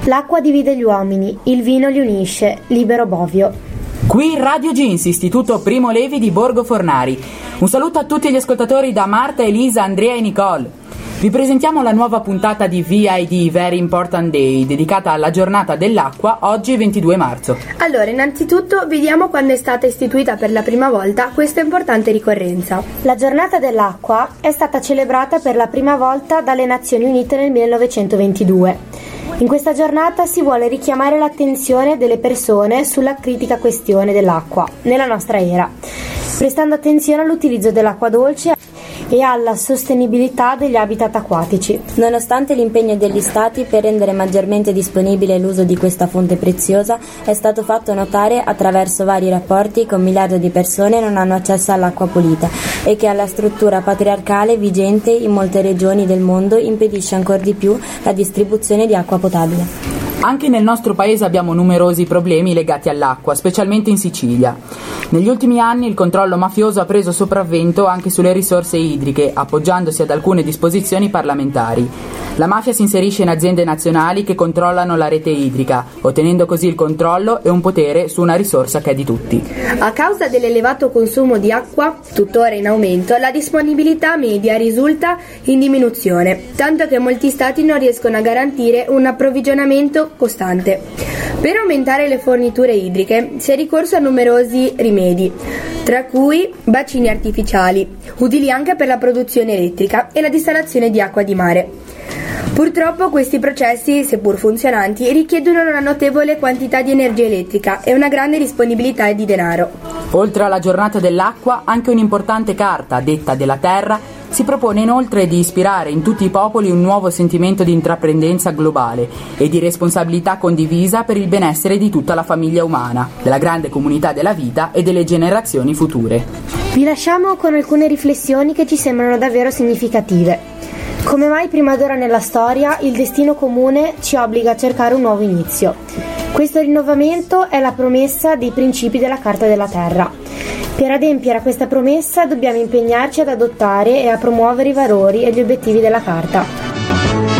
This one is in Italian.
L'acqua divide gli uomini, il vino li unisce. Libero Bovio. Qui Radio Jeans, Istituto Primo Levi di Borgo Fornari. Un saluto a tutti gli ascoltatori da Marta, Elisa, Andrea e Nicole. Vi presentiamo la nuova puntata di VID, Very Important Day, dedicata alla giornata dell'acqua, oggi 22 marzo. Allora, innanzitutto vediamo quando è stata istituita per la prima volta questa importante ricorrenza. La giornata dell'acqua è stata celebrata per la prima volta dalle Nazioni Unite nel 1922. In questa giornata si vuole richiamare l'attenzione delle persone sulla critica questione dell'acqua nella nostra era, prestando attenzione all'utilizzo dell'acqua dolce e alla sostenibilità degli habitat acquatici. Nonostante l'impegno degli Stati per rendere maggiormente disponibile l'uso di questa fonte preziosa, è stato fatto notare attraverso vari rapporti che 1 miliardo di persone non hanno accesso all'acqua pulita e che la struttura patriarcale vigente in molte regioni del mondo impedisce ancor di più la distribuzione di acqua potabile. Anche nel nostro paese abbiamo numerosi problemi legati all'acqua, specialmente in Sicilia. Negli ultimi anni il controllo mafioso ha preso sopravvento anche sulle risorse idriche, appoggiandosi ad alcune disposizioni parlamentari. La mafia si inserisce in aziende nazionali che controllano la rete idrica, ottenendo così il controllo e un potere su una risorsa che è di tutti. A causa dell'elevato consumo di acqua, tuttora in aumento, la disponibilità media risulta in diminuzione, tanto che molti stati non riescono a garantire un approvvigionamento costante. Per aumentare le forniture idriche si è ricorso a numerosi rimedi, tra cui bacini artificiali, utili anche per la produzione elettrica e la distillazione di acqua di mare. Purtroppo questi processi, seppur funzionanti, richiedono una notevole quantità di energia elettrica e una grande disponibilità di denaro. Oltre alla giornata dell'acqua, anche un'importante carta, detta della terra, si propone inoltre di ispirare in tutti i popoli un nuovo sentimento di intraprendenza globale e di responsabilità condivisa per il benessere di tutta la famiglia umana, della grande comunità della vita e delle generazioni future. Vi lasciamo con alcune riflessioni che ci sembrano davvero significative. Come mai prima d'ora nella storia il destino comune ci obbliga a cercare un nuovo inizio? Questo rinnovamento è la promessa dei principi della Carta della Terra. Per adempiere a questa promessa dobbiamo impegnarci ad adottare e a promuovere i valori e gli obiettivi della Carta.